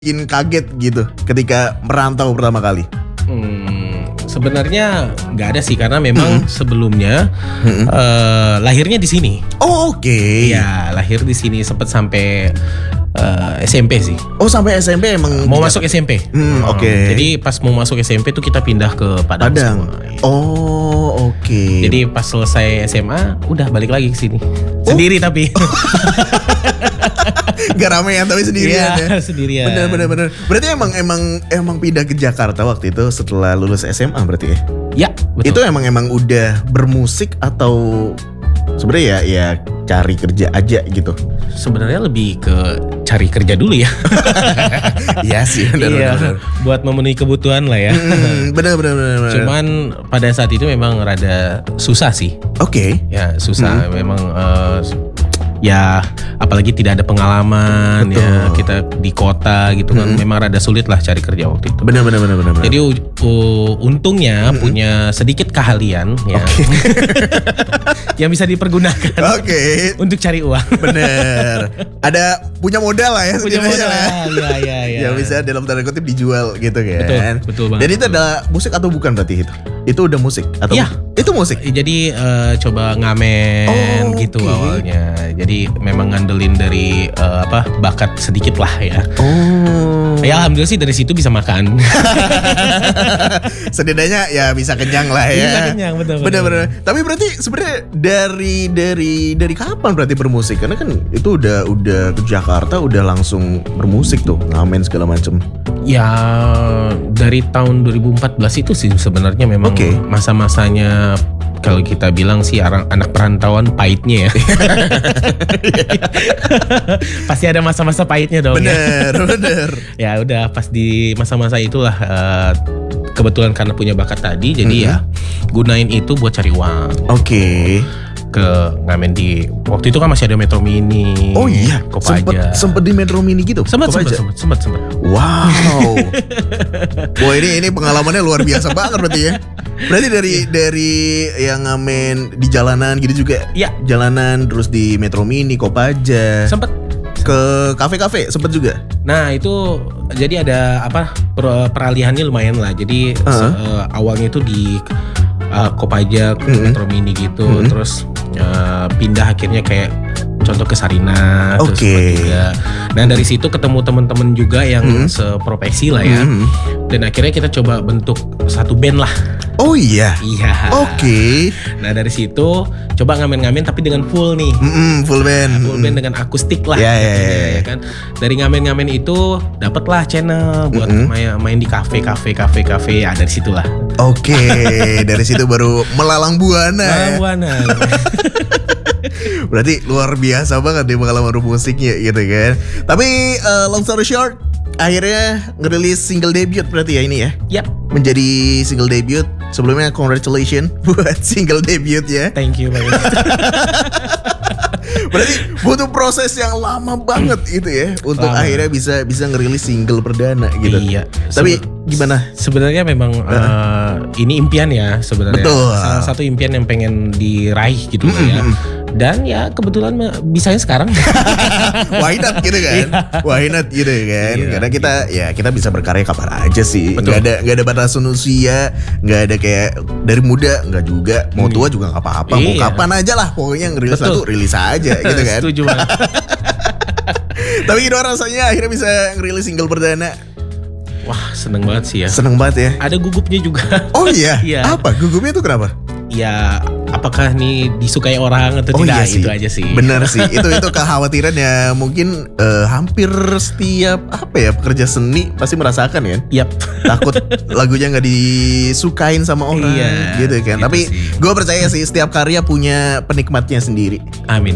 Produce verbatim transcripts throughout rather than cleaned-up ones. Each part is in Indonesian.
bikin kaget gitu ketika merantau pertama kali? Hmm, sebenarnya nggak ada sih karena memang hmm. sebelumnya hmm. Uh, lahirnya di sini. Oh, oke. Okay. Ya, lahir di sini sempat sampai uh, S M P sih. Oh, sampai S M P emang mau masuk S M P. Hmm, oke. Okay. Jadi pas mau masuk S M P tuh kita pindah ke Padang. Padang. Oh, oke. Okay. Jadi pas selesai S M A udah balik lagi ke sini. Sendiri oh. tapi. Gak ramean tapi sendirian ya, ya. Sendirian. Bener bener bener. Berarti emang emang emang pindah ke Jakarta waktu itu setelah lulus S M A berarti ya? Ya, betul. Itu emang emang udah bermusik atau sebenarnya ya ya cari kerja aja gitu? Sebenarnya lebih ke cari kerja dulu ya. Iya sih benar iya, benar. Buat memenuhi kebutuhan lah ya. Hmm, benar benar benar. Cuman pada saat itu memang rada susah sih. Oke. Okay. Ya susah hmm. memang. Uh, Ya apalagi tidak ada pengalaman. Betul. Ya kita di kota gitu kan, mm-hmm. memang rada sulit lah cari kerja waktu itu. Benar benar benar benar. Jadi uh, untungnya mm-hmm. punya sedikit keahlian ya, okay. yang bisa dipergunakan okay. untuk cari uang. Bener. Ada punya modal lah ya. Punya modal ya. Ya, ya, ya. Yang bisa dalam tanda kutip dijual gitu kan. Betul, betul banget. Dan itu ada musik atau bukan berarti itu? Itu udah musik atau? Iya. Itu musik. Jadi uh, coba ngamen oh, gitu okay. awalnya. Jadi memang ngandelin dari uh, apa bakat sedikit lah ya. Oh. Ya alhamdulillah sih dari situ bisa makan. Setidaknya ya bisa kenyang lah ya. Bisa kenyang betul. Benar-benar. Tapi berarti sebenarnya dari dari dari kapan berarti bermusik? Karena kan itu udah udah ke Jakarta udah langsung bermusik tuh, ngamen segala macem. Ya dari tahun dua ribu empat belas itu sih sebenarnya memang okay. masa-masanya kalau kita bilang sih anak perantauan pahitnya ya. Pasti ada masa-masa pahitnya dong. Bener, ya. bener. Ya udah pas di masa-masa itulah uh, kebetulan karena punya bakat tadi, jadi mm-hmm. ya gunain itu buat cari uang. Oke. Okay. Ke ngamen di waktu itu kan masih ada Metro Mini. Oh iya, Kopaja. Sempet, sempet di Metro Mini gitu. Sempet, sempet, sempet, sempet, sempet. Wow. Wah ini ini pengalamannya luar biasa banget berarti ya. Berarti dari yeah. dari yang ngamen di jalanan gitu juga. Iya. Yeah. Jalanan terus di Metro Mini, Kopaja. Sempet. Ke kafe-kafe sempet juga. Nah itu jadi ada apa per, peralihannya lumayan lah. Jadi uh-huh. se, uh, awalnya itu di uh, Kopaja, mm-hmm. Metro Mini gitu, mm-hmm. terus uh, pindah akhirnya kayak contoh ke Sarina, okay. terus juga. Nah dari situ ketemu teman-teman juga yang mm-hmm. seprofesi lah ya, mm-hmm. dan akhirnya kita coba bentuk satu band lah. Oh iya. Iya. Oke. Okay. Nah dari situ coba ngamen-ngamen tapi dengan full nih. Mm-mm, full band. Nah, full band dengan akustik lah. Yeah, yeah, yeah. Ya kan. Dari ngamen-ngamen itu dapatlah channel buat mm-hmm. main, main di kafe, kafe, kafe, kafe. Ya dari situlah. Oke. Okay. Dari situ baru melalang buana. Melalang buana. Berarti luar biasa banget nih pengalaman musiknya gitu kan. Tapi uh, long story short, akhirnya ngerilis single debut berarti ya ini ya. Yap. Menjadi single debut. Sebelumnya congratulations buat single debut ya. Thank you banget. Berarti butuh proses yang lama banget itu ya untuk lama. Akhirnya bisa bisa ngerilis single perdana gitu. Iya. Tapi Sebe- gimana? Sebenarnya memang uh, uh, ini impian ya sebenarnya. Betul. Salah satu impian yang pengen diraih gitu mm-hmm. ya. Dan ya kebetulan bisanya sekarang. Why not gitu kan? Why not gitu kan? Iya, karena kita gitu. ya kita bisa berkarya kapan aja sih. Betul. Gak ada gak ada batasan usia, gak ada kayak dari muda nggak juga, mau tua juga nggak apa-apa. Iya. Mau kapan aja lah, pokoknya ngerilis Betul. satu rilis aja gitu kan. Setuju banget. Tapi gimana rasanya akhirnya bisa ngerilis single perdana? Wah seneng banget sih ya. Seneng banget ya. Ada gugupnya juga. Oh iya. Iya. Apa gugupnya tuh kenapa? Ya apakah nih disukai orang atau oh, tidak iya sih. Itu aja sih. Bener sih. Itu itu kekhawatiran ya mungkin uh, hampir setiap apa ya pekerja seni pasti merasakan ya. Yap. Takut lagunya nggak disukain sama orang iya, gitu kan. gitu Tapi gue percaya sih setiap karya punya penikmatnya sendiri. Amin.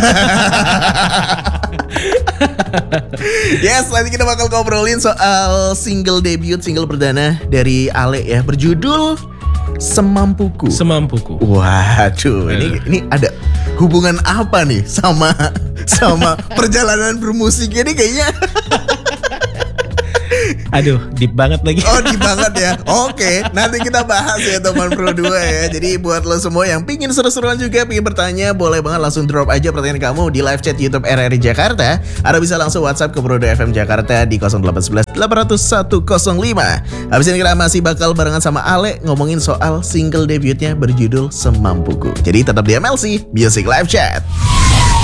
Yes, nanti kita bakal ngobrolin soal single debut, single perdana dari Ale ya, berjudul Semampuku. Semampuku. Waduh, ini ini ada hubungan apa nih sama sama perjalanan bermusik ini kayaknya? Aduh, deep banget lagi. Oh, deep banget ya. Oke, nanti kita bahas ya teman Pro dua ya. Jadi buat lo semua yang pingin seru-seruan juga, pingin bertanya, boleh banget langsung drop aja pertanyaan kamu di live chat YouTube R R I Jakarta. Atau bisa langsung WhatsApp ke Pro dua F M Jakarta di nol delapan satu satu delapan nol satu nol lima. Habis ini kita masih bakal barengan sama Ale ngomongin soal single debutnya berjudul Semampuku. Jadi tetap di M L C Music Live Chat.